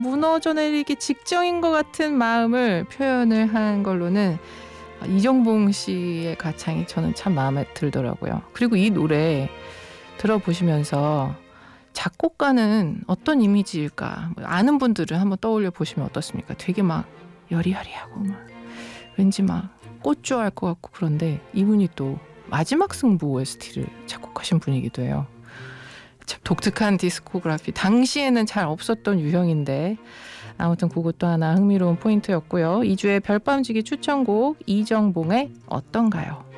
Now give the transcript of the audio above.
무너져 내리기 직전인 것 같은 마음을 표현을 한 걸로는 이정봉 씨의 가창이 저는 참 마음에 들더라고요. 그리고 이 노래 들어보시면서 작곡가는 어떤 이미지일까 아는 분들은 한번 떠올려 보시면 어떻습니까? 되게 막 여리여리하고 막 왠지 막 꽃 좋아할 것 같고 그런데 이분이 또 마지막 승부 OST를 작곡하신 분이기도 해요. 참 독특한 디스코그래피, 당시에는 잘 없었던 유형인데 아무튼 그것도 하나 흥미로운 포인트였고요. 2주의 별밤지기 추천곡 이정봉의 어떤가요?